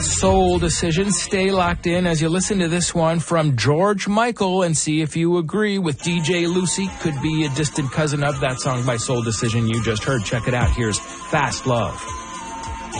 Soul Decision. Stay locked in as you listen to this one from George Michael and see if you agree with DJ Lucy. Could be a distant cousin of that song by Soul Decision you just heard. Check it out. Here's Fast Love.